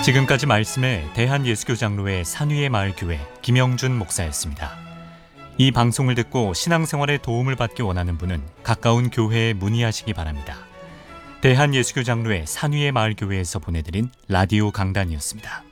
지금까지 말씀에 대한예수교 장로회 산위의 마을교회 김영준 목사였습니다. 이 방송을 듣고 신앙생활에 도움을 받기 원하는 분은 가까운 교회에 문의하시기 바랍니다. 대한예수교 장로회 산위의 마을교회에서 보내드린 라디오 강단이었습니다.